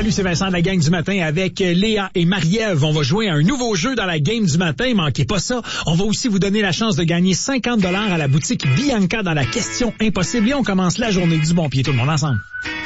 Salut, c'est Vincent de la gang du matin avec Léa et Marie-Ève. On va jouer à un nouveau jeu dans la game du matin. Manquez pas ça. On va aussi vous donner la chance de gagner 50 $ à la boutique Bianca dans la question impossible. Et on commence la journée du bon pied. Tout le monde ensemble.